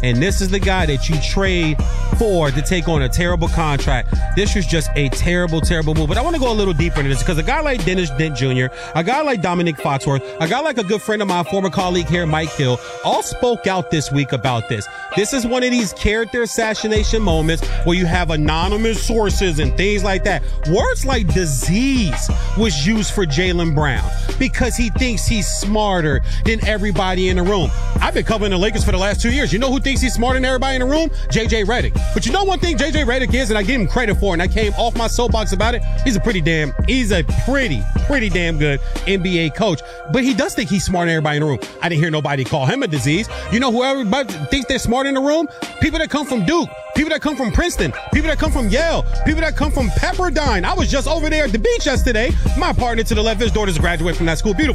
and this is the guy that you trade for to take on a terrible contract. This was just a terrible, terrible move. But I want to go a little deeper into this because a guy like Dennis Dent Jr., a guy like Dominic Foxworth, a guy like a good friend of mine, former colleague here, Mike Hill, all spoke out this week about this. This is one of these character assassination moments where you have anonymous sources and things like that. Words like disease was used for Jaylen Brown because he thinks he's smarter than everybody in the room. I've been covering the Lakers for the last 2 years. You know who thinks he's smarter than everybody in the room? JJ Redick. But you know one thing JJ Redick is, and I give him credit for it, and I came off my soapbox about it, he's a pretty damn good NBA coach. But he does think he's smarter than everybody in the room. I didn't hear nobody call him a disease. You know who everybody thinks they're smart in the room? People that come from Duke, people that come from Princeton, people that come from Yale, people that come from Pepperdine. I was just over there at the beach yesterday. My partner to the left, his daughter's graduate from that school. Beautiful.